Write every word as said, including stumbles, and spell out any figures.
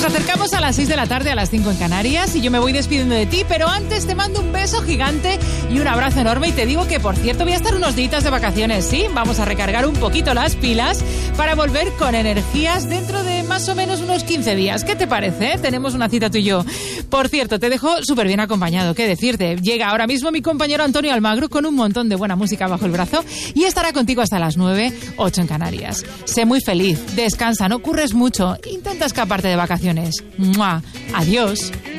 acercamos a las seis de la tarde, a las cinco en Canarias, y yo me voy despidiendo de ti, pero antes te mando un beso gigante y un abrazo enorme, y te digo que, por cierto, voy a estar unos días de vacaciones, ¿sí? Vamos a recargar un poquito las pilas para volver con energías dentro de más o menos unos quince días. ¿Qué te parece? Tenemos una cita tú y yo. Por cierto, te dejo súper bien acompañado, ¿qué decirte? Llega ahora mismo mi compañero Antonio Almagro con un montón de buena música bajo el brazo y estará contigo hasta las nueve, ocho en Canarias. Sé muy feliz, descansa, no curres mucho, intenta escaparte de vacaciones. ¡Mua! Adiós.